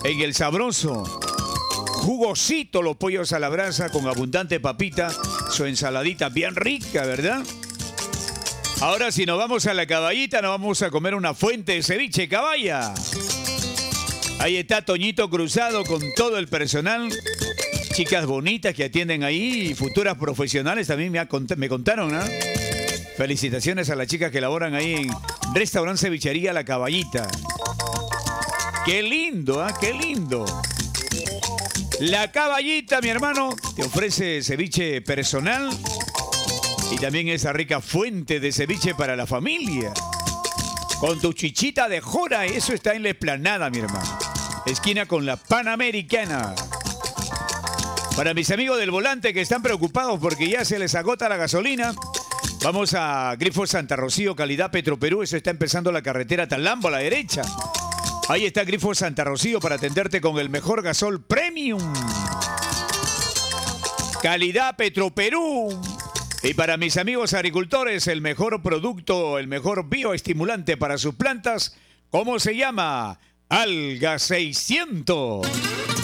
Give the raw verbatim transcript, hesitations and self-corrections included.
en el sabroso, jugosito los pollos a la brasa con abundante papita, su ensaladita bien rica, ¿verdad? Ahora si nos vamos a la Caballita, nos vamos a comer una fuente de ceviche caballa. Ahí está Toñito Cruzado con todo el personal. Chicas bonitas que atienden ahí y futuras profesionales también me, ha cont me contaron, ¿no? Felicitaciones a las chicas que laboran ahí en Restaurante Cevichería La Caballita. ¡Qué lindo, ah! ¿eh? ¡Qué lindo! La Caballita, mi hermano, te ofrece ceviche personal y también esa rica fuente de ceviche para la familia. Con tu chichita de jora, eso está en la Esplanada, mi hermano. Esquina con la Panamericana. Para mis amigos del volante que están preocupados porque ya se les agota la gasolina, vamos a Grifo Santa Rocío, calidad Petroperú. Eso está empezando la carretera Talambo a la derecha. Ahí está Grifo Santa Rocío para atenderte con el mejor gasol premium. Calidad Petroperú. Y para mis amigos agricultores, el mejor producto, el mejor bioestimulante para sus plantas, ¿cómo se llama? Alga seiscientos.